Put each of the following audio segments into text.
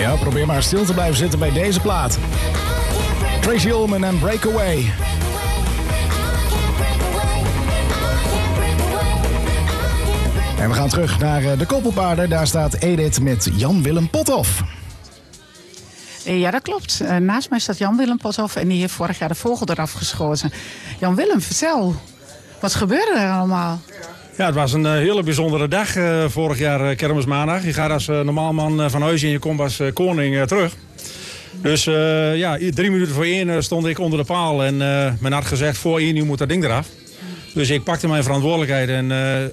Ja, probeer maar stil te blijven zitten bij deze plaat. Tracy Ullman en Breakaway. En we gaan terug naar de koppelpaarden. Daar staat Edith met Jan-Willem Pothoff. Ja, dat klopt. Naast mij staat Jan-Willem Pothoff en die heeft vorig jaar de vogel eraf geschoten. Jan-Willem, vertel. Wat gebeurde er allemaal? Ja, het was een hele bijzondere dag vorig jaar kermismaandag. Je gaat als normaal man van huis en je komt als koning terug. Dus 3 minuten voor 1 stond ik onder de paal en men had gezegd voor 1 uur moet dat ding eraf. Dus ik pakte mijn verantwoordelijkheid en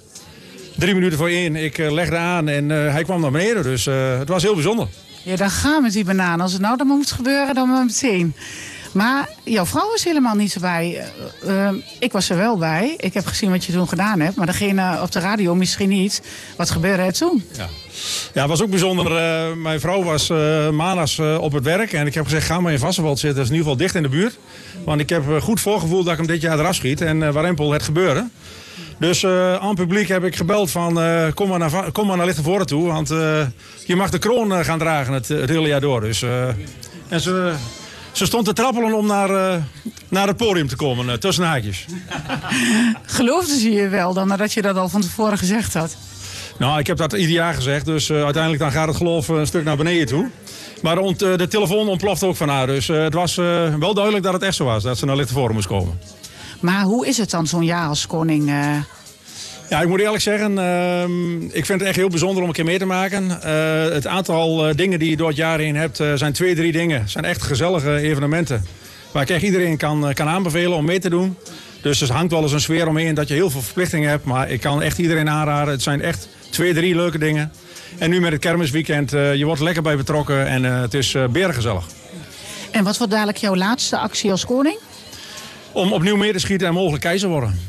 3 minuten voor 1 ik legde aan en hij kwam naar beneden. Dus het was heel bijzonder. Ja, dan gaan we met die banaan. Als het nou dan moet gebeuren, dan maar meteen. Maar jouw vrouw was helemaal niet erbij. Ik was er wel bij. Ik heb gezien wat je toen gedaan hebt. Maar degene op de radio misschien niet. Wat gebeurde er toen? Ja, het was ook bijzonder. Mijn vrouw was maandags op het werk. En ik heb gezegd, ga maar in Vassenveld zitten. Dat is in ieder geval dicht in de buurt. Want ik heb goed voorgevoeld dat ik hem dit jaar eraf schiet. En warempel het gebeurde. Dus aan het publiek heb ik gebeld van kom maar naar Lichtenvoorde toe. Want je mag de kroon gaan dragen het hele jaar door. Dus, en ze stond te trappelen om naar het podium te komen, tussen haakjes. Geloofde ze je wel dan, nadat je dat al van tevoren gezegd had? Nou, ik heb dat ieder jaar gezegd. Dus uiteindelijk dan gaat het geloof een stuk naar beneden toe. Maar de telefoon ontploft ook van haar. Dus het was wel duidelijk dat het echt zo was. Dat ze naar Lichtenvoorde moest komen. Maar hoe is het dan zo'n jaar als koning? Ja, ik moet eerlijk zeggen, ik vind het echt heel bijzonder om een keer mee te maken. Het aantal dingen die je door het jaar heen hebt, zijn 2, 3 dingen. Het zijn echt gezellige evenementen. Waar ik echt iedereen kan aanbevelen om mee te doen. Dus er hangt wel eens een sfeer omheen dat je heel veel verplichtingen hebt. Maar ik kan echt iedereen aanraden. Het zijn echt 2, 3 leuke dingen. En nu met het kermisweekend, je wordt lekker bij betrokken en het is berengezellig. En wat wordt dadelijk jouw laatste actie als koning? Om opnieuw mee te schieten en mogelijk keizer worden.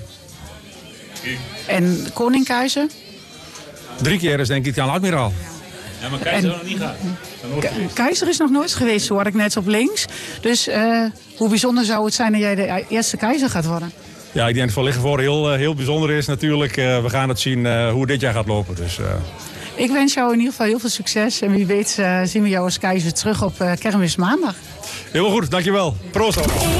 En koning keizer? 3 keer is denk ik aan admiraal. Ja, maar keizer nog niet gaan. Keizer is nog nooit geweest, zo had ik net op links. Dus hoe bijzonder zou het zijn dat jij de eerste keizer gaat worden? Ja, ik denk dat voor Lichtenvoorde heel bijzonder is natuurlijk. We gaan het zien hoe dit jaar gaat lopen. Dus, Ik wens jou in ieder geval heel veel succes. En wie weet zien we jou als keizer terug op kermismaandag. Heel goed, dankjewel. Proost allemaal.